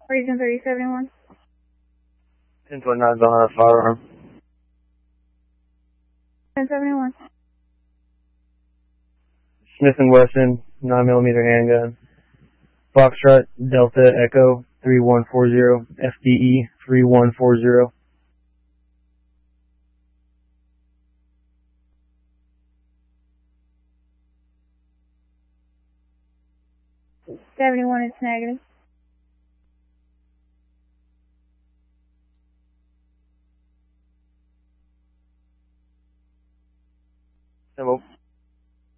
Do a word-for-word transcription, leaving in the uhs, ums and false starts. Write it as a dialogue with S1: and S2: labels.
S1: Region thirty seventy-one.
S2: ten twenty-nine on a firearm.
S1: ten seventy-one.
S2: Smith and Wesson, nine millimeter handgun. Foxtrot, Delta, Echo, three one four zero, F D E, three one four zero.
S1: seventy-one, it's negative.
S2: Hello.